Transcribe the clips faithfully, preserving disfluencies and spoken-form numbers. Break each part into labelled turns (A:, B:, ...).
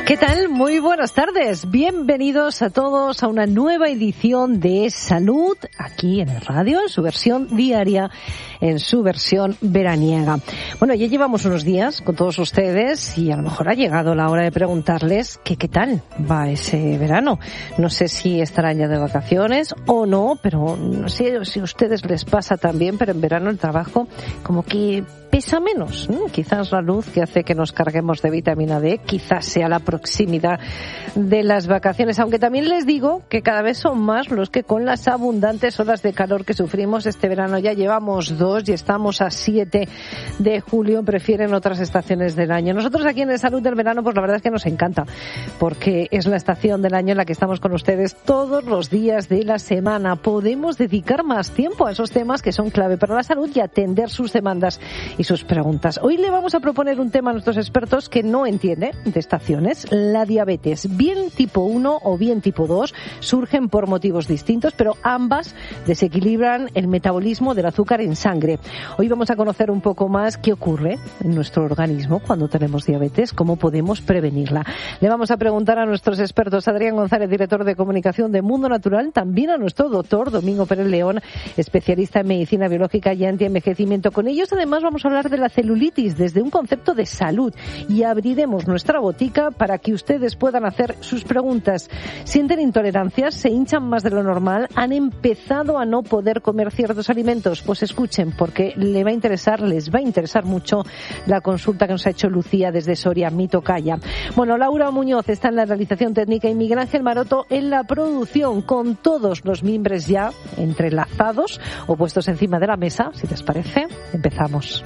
A: ¿Qué tal? Muy buenas tardes. Bienvenidos a todos a una nueva edición de Salud, aquí en el radio, en su versión diaria, en su versión veraniega. Bueno, ya llevamos unos días con todos ustedes y a lo mejor ha llegado la hora de preguntarles que qué tal va ese verano. No sé si estarán ya de vacaciones o no, pero no sé si a ustedes les pasa también, pero en verano el trabajo como que pesa menos. ¿no? Quizás la luz que hace que nos carguemos de vitamina D, quizás sea la proximidad de las vacaciones, aunque también les digo que cada vez son más los que con las abundantes olas de calor que sufrimos este verano, ya llevamos dos y estamos a siete de julio, prefieren otras estaciones del año. Nosotros aquí en el Salud del Verano, pues la verdad es que nos encanta, porque es la estación del año en la que estamos con ustedes todos los días de la semana. Podemos dedicar más tiempo a esos temas que son clave para la salud y atender sus demandas y sus preguntas. Hoy le vamos a proponer un tema a nuestros expertos que no entiende de estaciones. La diabetes, bien tipo uno o bien tipo dos, surgen por motivos distintos, pero ambas desequilibran el metabolismo del azúcar en sangre. Hoy vamos a conocer un poco más qué ocurre en nuestro organismo cuando tenemos diabetes, cómo podemos prevenirla. Le vamos a preguntar a nuestros expertos, Adrián González, director de comunicación de Mundo Natural, también a nuestro doctor Domingo Pérez León, especialista en medicina biológica y antienvejecimiento. Con ellos además vamos a hablar de la celulitis desde un concepto de salud y abriremos nuestra botica para que ustedes puedan hacer sus preguntas. ¿Sienten intolerancias? ¿Se hinchan más de lo normal? ¿Han empezado a no poder comer ciertos alimentos? Pues escuchen, porque le va a interesar, les va a interesar mucho la consulta que nos ha hecho Lucía desde Soria, mi tocaya. Bueno, Laura Muñoz está en la realización técnica y Miguel Ángel Maroto en la producción, con todos los mimbres ya entrelazados o puestos encima de la mesa. Si les parece, empezamos.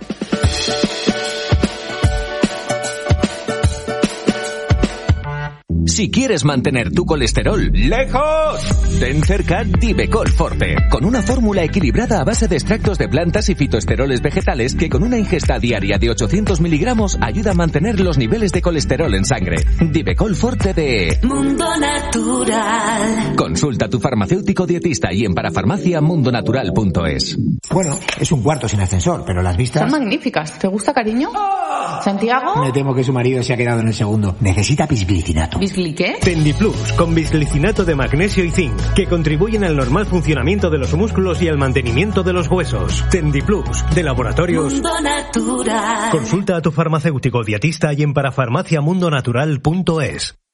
B: Si quieres mantener tu colesterol lejos, ten cerca Divecol Forte, con una fórmula equilibrada a base de extractos de plantas y fitoesteroles vegetales que con una ingesta diaria de ochocientos miligramos ayuda a mantener los niveles de colesterol en sangre. Divecol Forte de
C: Mundo Natural.
B: Consulta a tu farmacéutico dietista y en parafarmacia mundo natural punto es.
D: Bueno, es un cuarto sin ascensor, pero las vistas...
E: Son magníficas. ¿Te gusta, cariño? ¡Oh! ¿Santiago?
D: Me temo que su marido se ha quedado en el segundo. Necesita bisglicinato.
E: ¿Bisglicinato? ¿Qué?
F: Tendiplus, con bisglicinato de magnesio y zinc, que contribuyen al normal funcionamiento de los músculos y al mantenimiento de los huesos. Tendiplus, de Laboratorios
C: Mundo Natural.
F: Consulta a tu farmacéutico dietista y en parafarmacia mundo natural punto es.